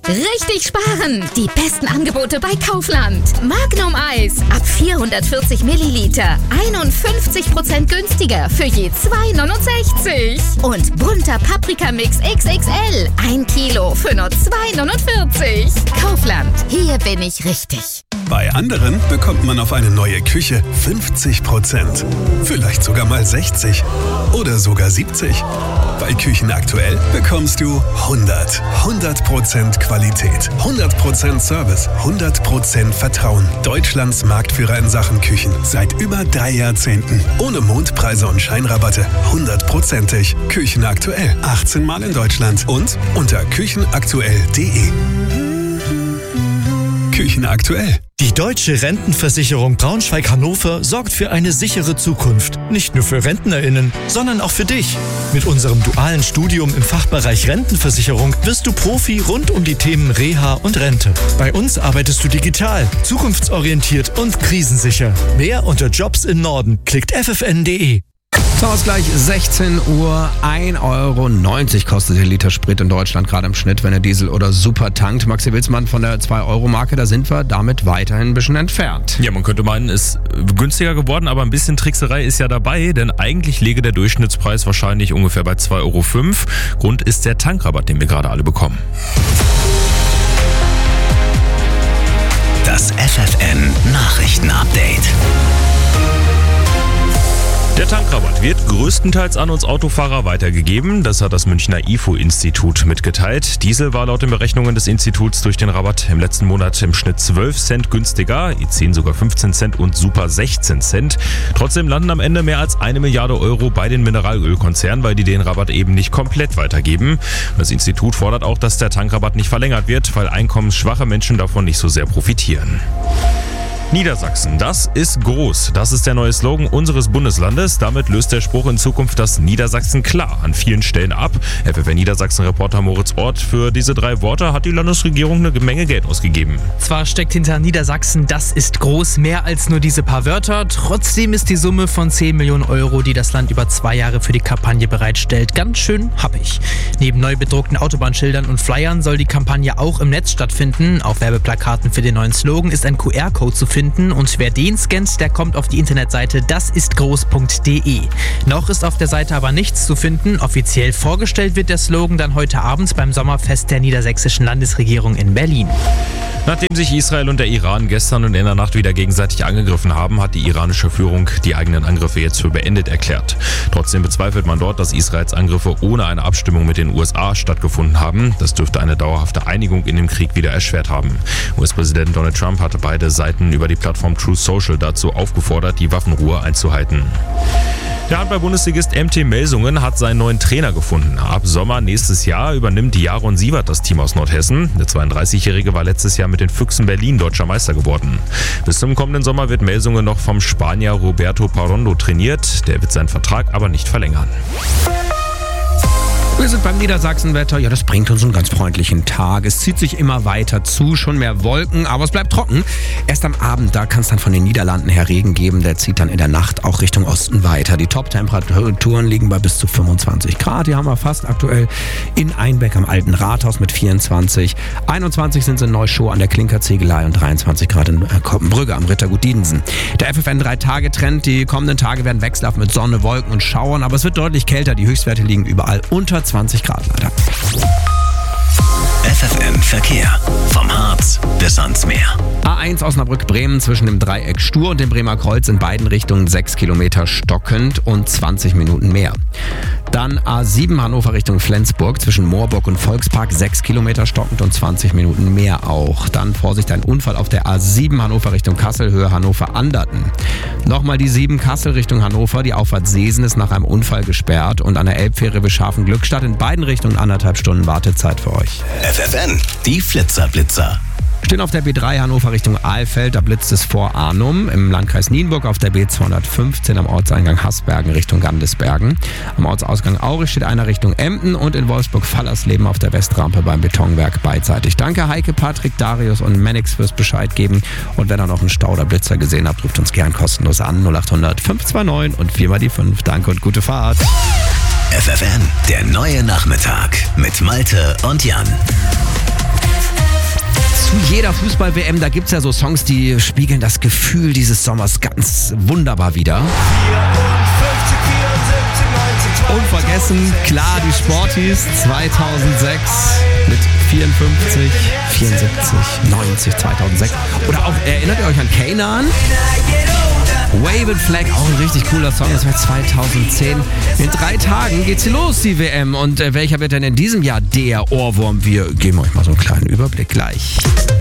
Richtig sparen! Die besten Angebote bei Kaufland. Magnum Eis ab 440 Milliliter. 51% günstiger für je 2,69. Und bunter Paprikamix XXL. 1 Kilo für nur 2,49. Kaufland. Hier bin ich richtig. Bei anderen bekommt man auf eine neue Küche 50%. Vielleicht sogar mal 60. Oder sogar 70. Bei Küchen aktuell bekommst du 100% Qualität, 100% Service, 100% Vertrauen. Deutschlands Marktführer in Sachen Küchen. Seit über 3 Jahrzehnten. Ohne Mondpreise und Scheinrabatte. 100%ig. Küchen aktuell. 18 Mal in Deutschland. Und unter küchenaktuell.de. Küchen aktuell. Die Deutsche Rentenversicherung Braunschweig-Hannover sorgt für eine sichere Zukunft. Nicht nur für RentnerInnen, sondern auch für dich. Mit unserem dualen Studium im Fachbereich Rentenversicherung wirst du Profi rund um die Themen Reha und Rente. Bei uns arbeitest du digital, zukunftsorientiert und krisensicher. Mehr unter Jobs im Norden. Klickt ffn.de. Zum Ausgleich 16 Uhr, 1,90 Euro kostet der Liter Sprit in Deutschland, gerade im Schnitt, wenn er Diesel oder Super tankt. Maxi Wilsmann von der 2-Euro-Marke, da sind wir damit weiterhin ein bisschen entfernt. Ja, man könnte meinen, es ist günstiger geworden, aber ein bisschen Trickserei ist ja dabei, denn eigentlich läge der Durchschnittspreis wahrscheinlich ungefähr bei 2,05 Euro. Grund ist der Tankrabatt, den wir gerade alle bekommen. Das FFN-Nachrichten-Update. Der Tankrabatt wird größtenteils an uns Autofahrer weitergegeben. Das hat das Münchner IFO-Institut mitgeteilt. Diesel war laut den Berechnungen des Instituts durch den Rabatt im letzten Monat im Schnitt 12 Cent günstiger, E10 sogar 15 Cent und Super 16 Cent. Trotzdem landen am Ende mehr als 1 Milliarde Euro bei den Mineralölkonzernen, weil die den Rabatt eben nicht komplett weitergeben. Das Institut fordert auch, dass der Tankrabatt nicht verlängert wird, weil einkommensschwache Menschen davon nicht so sehr profitieren. Niedersachsen, das ist groß. Das ist der neue Slogan unseres Bundeslandes. Damit löst der Spruch in Zukunft das Niedersachsen klar an vielen Stellen ab. FFN Niedersachsen-Reporter Moritz Ort. Für diese 3 Worte hat die Landesregierung eine Menge Geld ausgegeben. Zwar steckt hinter Niedersachsen, das ist groß, mehr als nur diese paar Wörter. Trotzdem ist die Summe von 10 Millionen Euro, die das Land über 2 Jahre für die Kampagne bereitstellt, ganz schön happig. Neben neu bedruckten Autobahnschildern und Flyern soll die Kampagne auch im Netz stattfinden. Auf Werbeplakaten für den neuen Slogan ist ein QR-Code zu finden. Und wer den scannt, der kommt auf die Internetseite dasistgroß.de. Noch ist auf der Seite aber nichts zu finden. Offiziell vorgestellt wird der Slogan dann heute Abend beim Sommerfest der niedersächsischen Landesregierung in Berlin. Nachdem sich Israel und der Iran gestern und in der Nacht wieder gegenseitig angegriffen haben, hat die iranische Führung die eigenen Angriffe jetzt für beendet erklärt. Trotzdem bezweifelt man dort, dass Israels Angriffe ohne eine Abstimmung mit den USA stattgefunden haben. Das dürfte eine dauerhafte Einigung in dem Krieg wieder erschwert haben. US-Präsident Donald Trump hatte beide Seiten über die Plattform Truth Social dazu aufgefordert, die Waffenruhe einzuhalten. Der Handball-Bundesligist MT Melsungen hat seinen neuen Trainer gefunden. Ab Sommer nächstes Jahr übernimmt Jaron Sievert das Team aus Nordhessen. Der 32-Jährige war letztes Jahr mit den Füchsen Berlin deutscher Meister geworden. Bis zum kommenden Sommer wird Melsungen noch vom Spanier Roberto Parondo trainiert. Der wird seinen Vertrag aber nicht verlängern. Wir sind beim Niedersachsenwetter. Ja, das bringt uns einen ganz freundlichen Tag. Es zieht sich immer weiter zu, schon mehr Wolken, aber es bleibt trocken. Erst am Abend, da kann es dann von den Niederlanden her Regen geben. Der zieht dann in der Nacht auch Richtung Osten weiter. Die Top-Temperaturen liegen bei bis zu 25 Grad. Die haben wir fast aktuell in Einbeck am Alten Rathaus mit 24. 21 sind sie in Neuschow an der Klinkerziegelei und 23 Grad in Koppenbrügge am Rittergut Diedensen. Der FFN 3-Tage-Trend, die kommenden Tage werden wechselhaft mit Sonne, Wolken und Schauern, aber es wird deutlich kälter. Die Höchstwerte liegen überall unter 20 Grad leider. FFN Verkehr. Vom Harz bis ans Meer. A1 Osnabrück-Bremen zwischen dem Dreieck Stur und dem Bremer Kreuz in beiden Richtungen 6 Kilometer stockend und 20 Minuten mehr. Dann A7 Hannover Richtung Flensburg zwischen Moorburg und Volkspark 6 Kilometer stockend und 20 Minuten mehr auch. Dann Vorsicht, ein Unfall auf der A7 Hannover Richtung Kassel, Höhe Hannover-Anderten. Nochmal die 7 Kassel Richtung Hannover, die Auffahrt Seesen ist nach einem Unfall gesperrt und an der Elbfähre bis Scharfenglückstadt in beiden Richtungen 1,5 Stunden Wartezeit für euch. FFN, die Flitzer-Blitzer. Stehen auf der B3 Hannover Richtung Ahlfeld, da blitzt es vor Arnum. Im Landkreis Nienburg auf der B215 am Ortseingang Haßbergen Richtung Gandesbergen. Am Ortsausgang Aurich steht einer Richtung Emden und in Wolfsburg-Fallersleben auf der Westrampe beim Betonwerk beidseitig. Danke Heike, Patrick, Darius und Mannix fürs Bescheid geben. Und wenn ihr noch einen Stau oder Blitzer gesehen habt, ruft uns gern kostenlos an 0800 529 und 4 mal die 5. Danke und gute Fahrt. FFN, der neue Nachmittag mit Malte und Jan. zu jeder Fußball-WM, da gibt es ja so Songs, die spiegeln das Gefühl dieses Sommers ganz wunderbar wider. Unvergessen, klar, die Sporties 2006 mit 54, 74, 90, 2006. Oder auch, erinnert ihr euch an Canaan? Wave It Flag, auch ein richtig cooler Song, das war 2010. In 3 Tagen geht's hier los, die WM. Und welcher wird denn in diesem Jahr der Ohrwurm? Wir geben euch mal so einen kleinen Überblick gleich.